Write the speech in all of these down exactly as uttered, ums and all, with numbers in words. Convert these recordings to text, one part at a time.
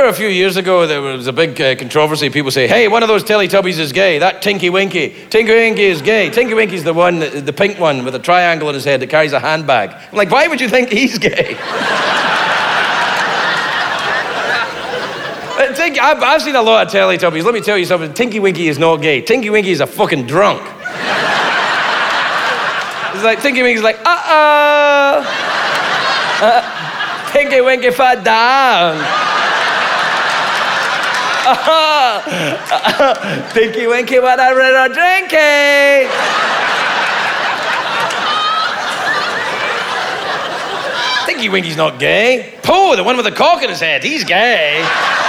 a few years ago there was a big uh, controversy? People say, hey, one of those Teletubbies is gay. That Tinky Winky. Tinky Winky is gay. Tinky Winky's the one, the pink one with a triangle on his head that carries a handbag. I'm like, why would you think he's gay? Tinky, I've, I've seen a lot of Teletubbies. Let me tell you something. Tinky Winky is not gay. Tinky Winky is a fucking drunk. It's like, Tinky Winky's like, uh-oh. Uh, Tinky Winky fell down. Uh, uh, Tinky Winky went out and drinking. Tinky Winky's not gay. Pooh, the one with the cock in his head, he's gay.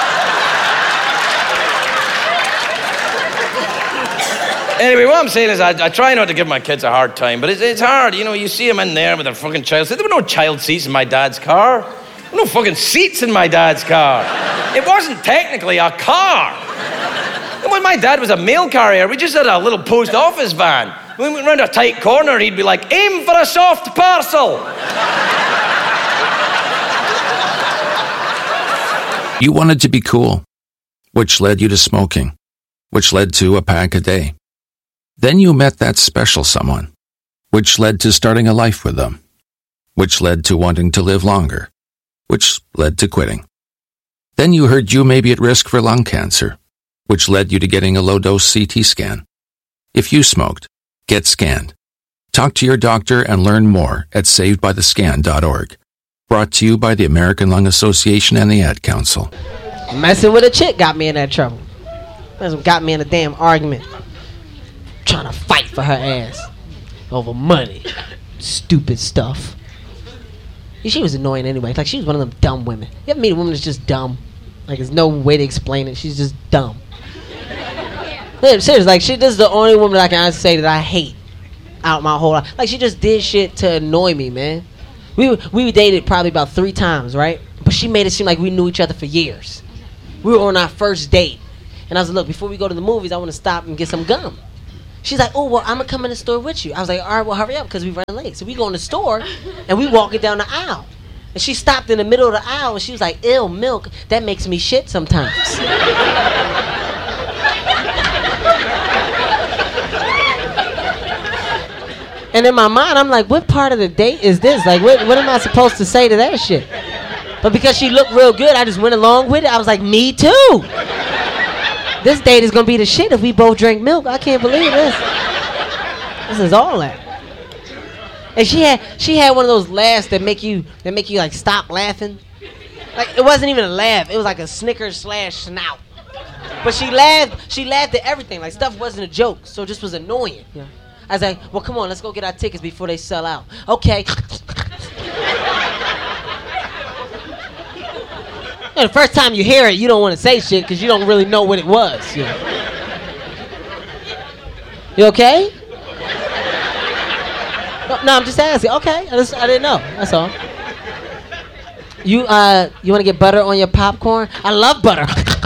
Anyway, what I'm saying is I, I try not to give my kids a hard time, but it's, it's hard. You know, you see them in there with their fucking child seats. There were no child seats in my dad's car. There were no fucking seats in my dad's car. It wasn't technically a car. And when my dad was a mail carrier, we just had a little post office van. When we went round a tight corner, he'd be like, aim for a soft parcel. You wanted to be cool, which led you to smoking, which led to a pack a day. Then you met that special someone, which led to starting a life with them, which led to wanting to live longer, which led to quitting. Then you heard you may be at risk for lung cancer, which led you to getting a low-dose C T scan. If you smoked, get scanned. Talk to your doctor and learn more at saved by the scan dot org. Brought to you by the American Lung Association and the Ad Council. Messing with a chick got me in that trouble. That's what got me in a damn argument. Trying to fight for her ass over money. Stupid stuff. She was annoying anyway. Like, she was one of them dumb women. You ever meet a woman that's just dumb? Like, there's no way to explain it. She's just dumb. Yeah, seriously, like, she, this is the only woman that I can honestly say that I hate out my whole life. Like, she just did shit to annoy me, man. We we dated probably about three times, right? But she made it seem like we knew each other for years. We were on our first date. And I was like, look, before we go to the movies, I want to stop and get some gum. She's like, oh, well, I'm going to come in the store with you. I was like, all right, well, hurry up because we running late. So we go in the store, and we walking down the aisle. And she stopped in the middle of the aisle, and she was like, ew, milk, that makes me shit sometimes. And in my mind, I'm like, what part of the date is this? Like, what, what am I supposed to say to that shit? But because she looked real good, I just went along with it. I was like, me too. This date is gonna be the shit if we both drink milk. I can't believe this. This is all that. And she had she had one of those laughs that make you that make you like stop laughing. Like, it wasn't even a laugh. It was like a snicker slash snout. But she laughed. She laughed at everything. Like, stuff wasn't a joke, so it just was annoying. Yeah. I was like, well, come on, let's go get our tickets before they sell out. Okay. And the first time you hear it, you don't want to say shit because you don't really know what it was. You, know? You okay? No, no, I'm just asking. Okay, I, just, I didn't know. That's all. You uh, you want to get butter on your popcorn? I love butter.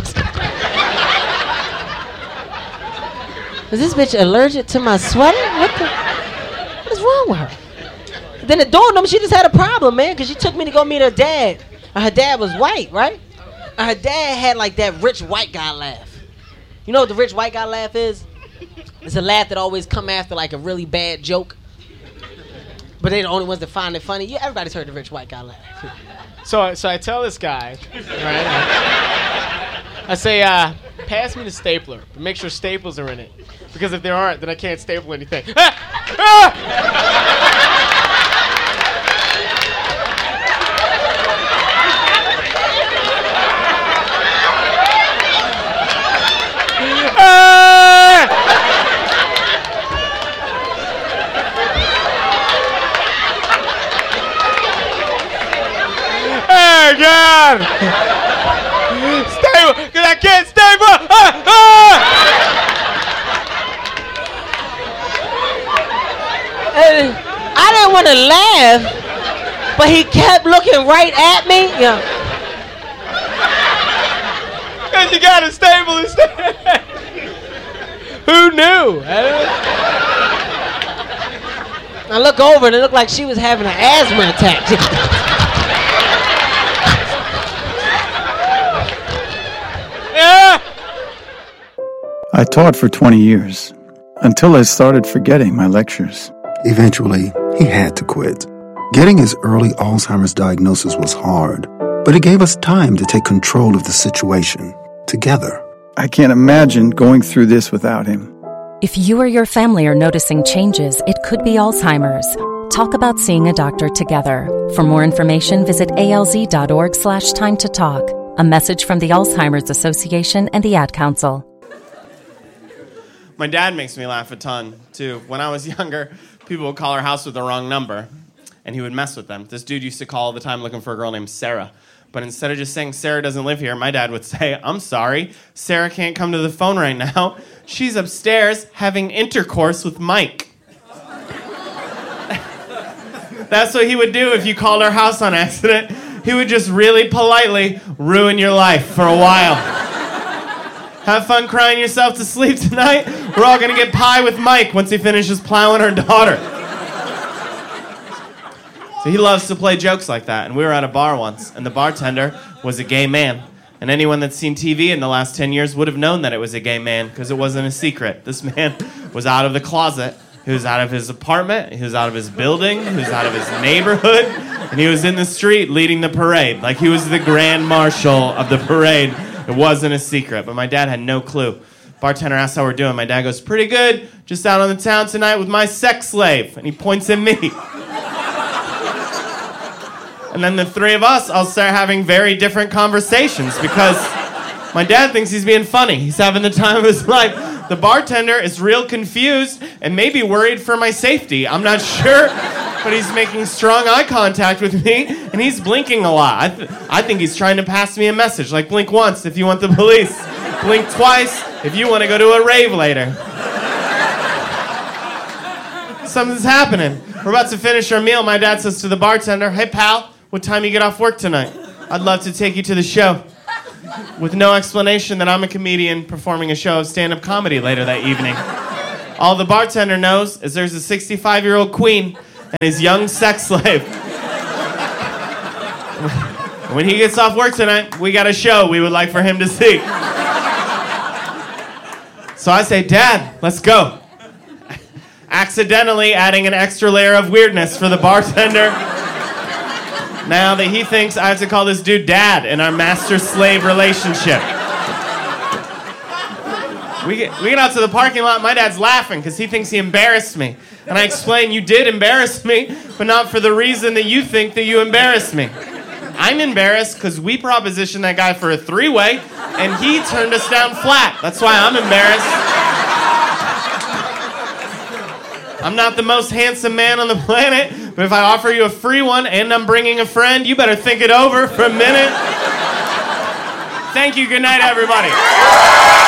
Is this bitch allergic to my sweater? What the? What is wrong with her? Then it dawned on me she just had a problem, man, because she took me to go meet her dad. Her dad was white, right? And her dad had like that rich white guy laugh. You know what the rich white guy laugh is? It's a laugh that always come after like a really bad joke. But they're the only ones that find it funny. Yeah, everybody's heard the rich white guy laugh. So, so I tell this guy, right? I say, uh, pass me the stapler, but make sure staples are in it. Because if there aren't, then I can't staple anything. Ah! Ah! Oh, God! Stable! Because I can't stable! Ah! Ah! And I didn't want to laugh, but he kept looking right at me. Yeah. Because you got a stable instead. Who knew? I look over and it looked like she was having an asthma attack. I taught for twenty years, until I started forgetting my lectures. Eventually, he had to quit. Getting his early Alzheimer's diagnosis was hard, but it gave us time to take control of the situation together. I can't imagine going through this without him. If you or your family are noticing changes, it could be Alzheimer's. Talk about seeing a doctor together. For more information, visit alz.org slash time to talk. A message from the Alzheimer's Association and the Ad Council. My dad makes me laugh a ton, too. When I was younger, people would call our house with the wrong number, and he would mess with them. This dude used to call all the time looking for a girl named Sarah. But instead of just saying, Sarah doesn't live here, my dad would say, I'm sorry, Sarah can't come to the phone right now. She's upstairs having intercourse with Mike. That's what he would do if you called our house on accident. He would just really politely ruin your life for a while. Have fun crying yourself to sleep tonight. We're all gonna get pie with Mike once he finishes plowing our daughter. So he loves to play jokes like that. And we were at a bar once, and the bartender was a gay man. And anyone that's seen T V in the last ten years would have known that it was a gay man, because it wasn't a secret. This man was out of the closet. He was out of his apartment. He was out of his building. He was out of his neighborhood. And he was in the street leading the parade. Like he was the grand marshal of the parade. It wasn't a secret, but my dad had no clue. Bartender asked how we're doing. My dad goes, pretty good. Just out on the town tonight with my sex slave. And he points at me. And then the three of us all start having very different conversations because my dad thinks he's being funny. He's having the time of his life. The bartender is real confused and maybe worried for my safety. I'm not sure, but he's making strong eye contact with me, and he's blinking a lot. I, th- I think he's trying to pass me a message, like blink once if you want the police, blink twice if you want to go to a rave later. Something's happening. We're about to finish our meal. My dad says to the bartender, hey, pal, what time you get off work tonight? I'd love to take you to the show. With no explanation that I'm a comedian performing a show of stand-up comedy later that evening. All the bartender knows is there's a sixty-five-year-old queen and his young sex slave. When he gets off work tonight, we got a show we would like for him to see. So I say, Dad, let's go. Accidentally adding an extra layer of weirdness for the bartender. Now that he thinks I have to call this dude Dad in our master-slave relationship. We get, we get out to the parking lot, my dad's laughing because he thinks he embarrassed me. And I explain, you did embarrass me, but not for the reason that you think that you embarrassed me. I'm embarrassed because we propositioned that guy for a three-way, and he turned us down flat. That's why I'm embarrassed. I'm not the most handsome man on the planet, but if I offer you a free one and I'm bringing a friend, you better think it over for a minute. Thank you. Good night, everybody.